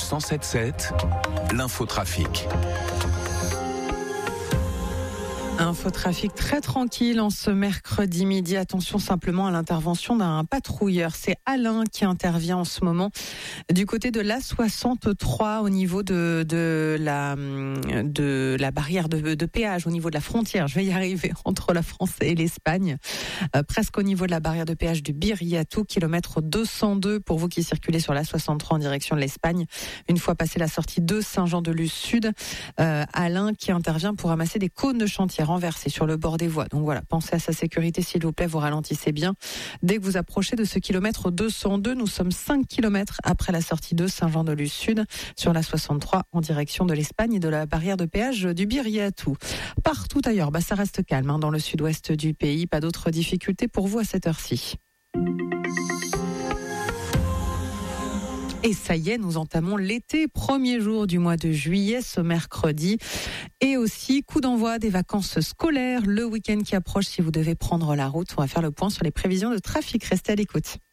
107.7, l'infotrafic. Infotrafic très tranquille en ce mercredi midi. Attention simplement à l'intervention d'un patrouilleur. C'est Alain qui intervient en ce moment du côté de l'A63 au niveau de la barrière de péage, au niveau de la frontière. Je vais y arriver entre la France et l'Espagne. Presque au niveau de la barrière de péage du Birriatou, kilomètre 202 pour vous qui circulez sur l'A63 en direction de l'Espagne. Une fois passé la sortie de Saint-Jean-de-Luz Sud, Alain qui intervient pour ramasser des cônes de chantier renversé sur le bord des voies. Donc voilà, pensez à sa sécurité s'il vous plaît, vous ralentissez bien. Dès que vous approchez de ce kilomètre 202, nous sommes 5 kilomètres après la sortie de Saint-Jean-de-Luz Sud sur la 63 en direction de l'Espagne et de la barrière de péage du Birriatou. Partout ailleurs, ça reste calme dans le sud-ouest du pays. Pas d'autres difficultés pour vous à cette heure-ci. Et ça y est, nous entamons l'été, premier jour du mois de juillet, ce mercredi. Et aussi, coup d'envoi des vacances scolaires, le week-end qui approche si vous devez prendre la route. On va faire le point sur les prévisions de trafic. Restez à l'écoute.